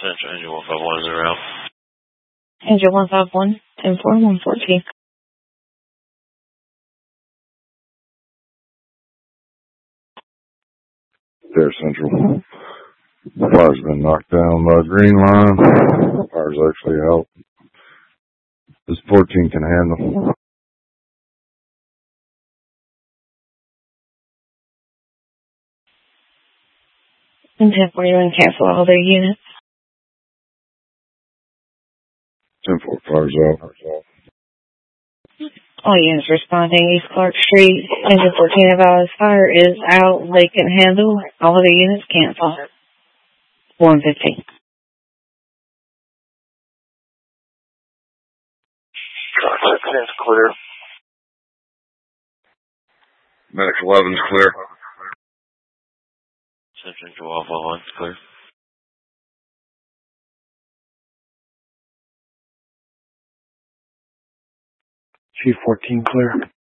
Central Angel 151 is around. Angel 151, 10-4, 114. There, Central. Fire's been knocked down by green line. Fire's actually out. This 14 can handle. And 10-41, cancel all their units. 10-4, fire's out. All units responding East Clark Street. Engine 14 advised fire is out. They can handle. All of the units cancel. 115. That's clear. Medic 11's clear. Central Angel 151 is clear. Chief 14 clear.